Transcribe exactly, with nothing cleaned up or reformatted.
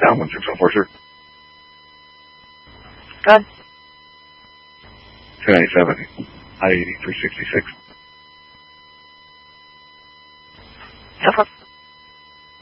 Down one six oh four, sir. Good. two ninety-seven, I eighty-three sixty-six. So far.